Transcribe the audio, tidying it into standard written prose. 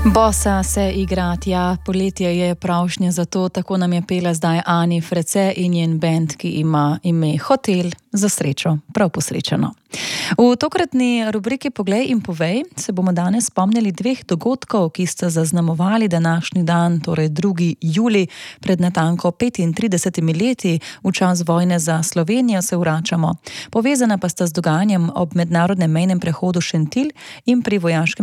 Bosa se igrat, ja, poletje je pravšnje, zato tako nam je pela zdaj Ani Frece in njen bend, ki ima ime Hotel, za srečo, prav posrečeno. V tokratni rubriki Poglej in povej se bomo danes spomnili dveh dogodkov, ki sta zaznamovali današnji dan, torej 2. julij, pred natanko 35 leti, v čas vojne za Slovenijo se vračamo. Povezana pa sta z dogajanjem ob mednarodnem mejnem prehodu Šentilj in pri vojaškem